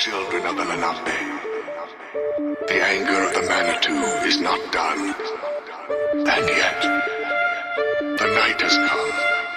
children of the Lenape. The anger of the Manitou is not done. And yet, the night has come.